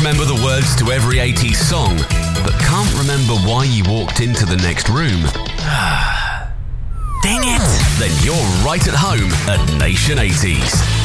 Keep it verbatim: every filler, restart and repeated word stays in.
remember the words to every eighties song, but can't remember why you walked into the next room? Dang it! Then you're right at home at Nation eighties.